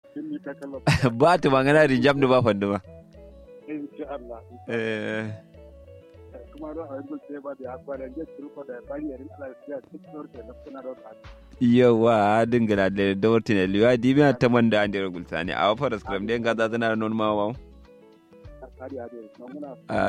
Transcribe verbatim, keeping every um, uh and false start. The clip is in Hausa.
Inni ta kallon. ba ta magana da jam da ba fandu ba Insha Allah. eh Kuma ro a yanzu sai ba da akwai da jikin ko da bari yarin Allah ya tsoro da lafuna ro ta. yawa dingala da dawrti ne liwa dimiya tamanda ande rogultani a fara scrum den ga zazana non ma wa Kariya da muna